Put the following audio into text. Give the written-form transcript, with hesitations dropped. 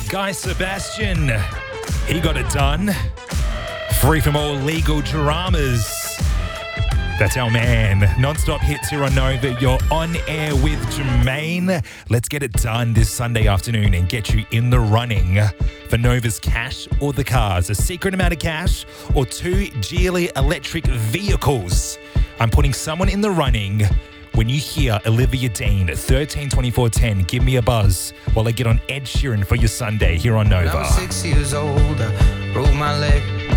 Guy Sebastian, he got it done. Free from all legal dramas. That's our man. Non-stop hits here on Nova. You're on air with Jermaine. Let's get it done this Sunday afternoon and get you in the running for Nova's cash or the cars. A secret amount of cash or 2 Geely electric vehicles. I'm putting someone in the running. When you hear Olivia Dean, 132410, give me a buzz while I get on Ed Sheeran for your Sunday here on Nova. When I was 6 years old, I broke my leg.